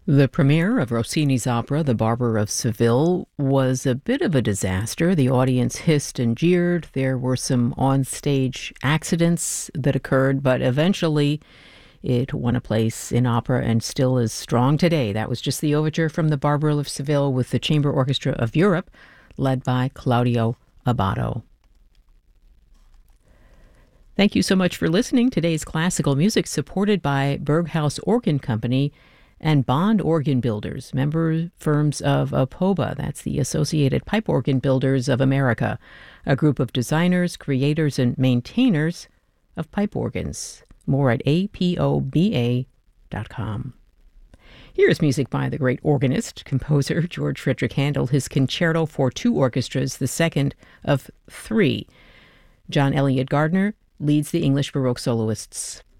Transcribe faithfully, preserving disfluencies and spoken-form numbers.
The premiere of Rossini's opera, The Barber of Seville, was a bit of a disaster. The audience hissed and jeered. There were some on-stage accidents that occurred, but eventually it won a place in opera and still is strong today. That was just the overture from The Barber of Seville with the Chamber Orchestra of Europe, led by Claudio Abbado. Thank you so much for listening. Today's classical music supported by Berghaus Organ Company and Bond Organ Builders, member firms of APOBA, that's the Associated Pipe Organ Builders of America, a group of designers, creators, and maintainers of pipe organs. More at A P O B A dot com. Here's music by the great organist, composer George Frederick Handel, his Concerto for Two Orchestras, the second of three. John Elliott Gardner leads the English Baroque soloists.